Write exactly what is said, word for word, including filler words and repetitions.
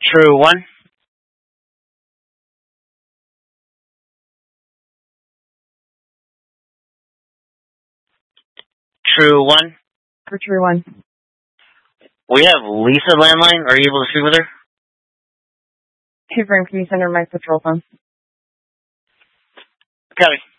True one. True one. For True one. We have Lisa landline. Are you able to speak with her? Hey, Frank, can you send her my patrol phone? Copy.